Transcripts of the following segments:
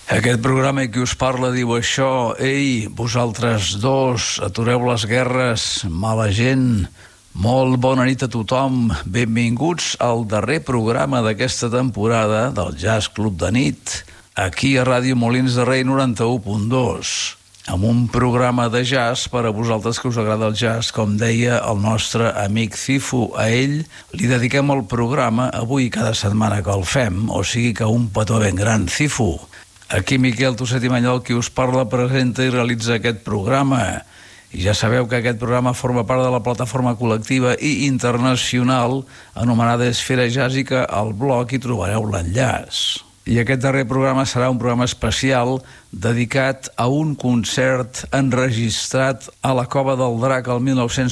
Aquest programa i qui us parla diu això: ei, vosaltres dos, atureu les guerres, mala gent. Molt bona nit a tothom, benvinguts al darrer programa d'aquesta temporada del Jazz Club de Nit, aquí a Ràdio Molins de Rei 91.2, amb un programa de jazz per a vosaltres que us agrada el jazz, com deia el nostre amic Cifu. A ell li dediquem el programa avui cada setmana que el fem, o sigui que un petó ben gran, Cifu. Aquí Miquel Tosset i Manyol, qui us parla, presenta i realitza aquest programa. I ja sabeu que aquest programa forma part de la plataforma col·lectiva i internacional anomenada Esfera Jàzica. Al blog hi trobareu l'enllaç. I aquest darrer programa serà un programa especial dedicat a un concert enregistrat a la Cova del Drac el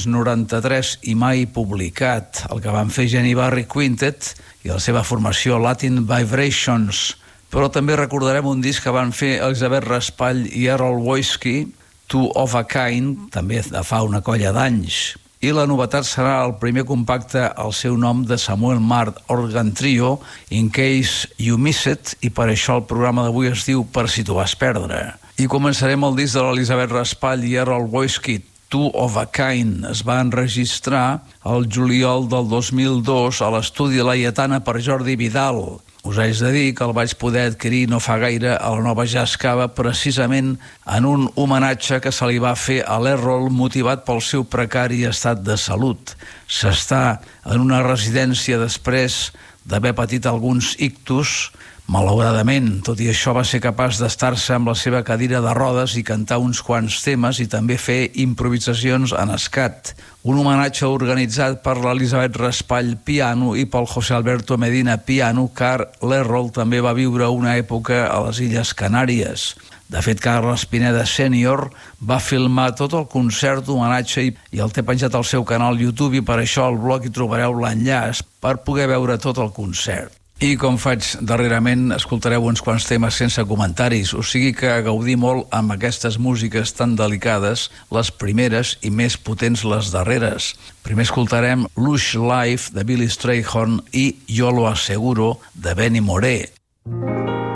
1993 i mai publicat, el que van fer Jenny Barry Quintet i la seva formació Latin Vibrations. Però també recordarem un disc que van fer Elisabet Raspall i Errol Woisky, Two of a Kind, també de fa una colla d'anys. I la novetat serà el primer compacte al seu nom de Samuel Mart Organ Trio, In Case You Miss It, i per això el programa d'avui es diu Per si t'ho vas perdre. I començarem el disc de l'Elisabet Raspall i Errol Woisky, Two of a Kind. Es va enregistrar el juliol del 2002 a l'estudi Laietana per Jordi Vidal. Us haig de dir que el vaig poder adquirir no fa gaire a la Nova Jazz Cava, precisament en un homenatge que se li va fer a l'Errol motivat pel seu precari estat de salut. S'està en una residència després d'haver patit alguns ictus. Malauradament, tot i això, va ser capaç d'estar-se amb la seva cadira de rodes i cantar uns quants temes i també fer improvisacions en escat. Un homenatge organitzat per l'Elisabet Raspall piano i pel José Alberto Medina piano, car l'Errol també va viure una època a les Illes Canàries. De fet, Carles Pineda Sènior va filmar tot el concert d'homenatge i el té penjat al seu canal YouTube, i per això al blog hi trobareu l'enllaç per poder veure tot el concert. I com faig darrerament, escoltareu uns quants temes sense comentaris, o sigui que gaudir molt amb aquestes músiques tan delicades, les primeres, i més potents les darreres. Primer escoltarem Lush Life de Billy Strayhorn i Jo lo aseguro de Benny Moré.